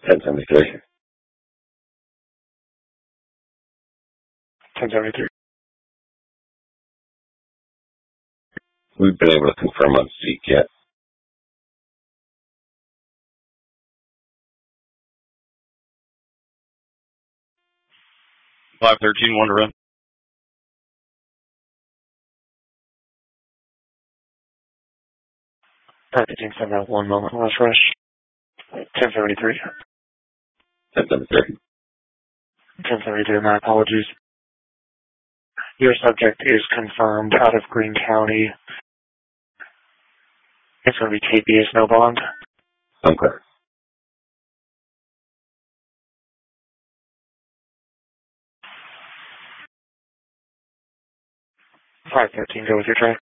1073. 1073. We've been able to confirm on Seek yet. 513 Wonder Run. 515 send out 1 moment. Last rush. 1073. 1073. 1073, my apologies. Your subject is confirmed out of Greene County. It's going to be KPS, no bond. Okay. Go with your track.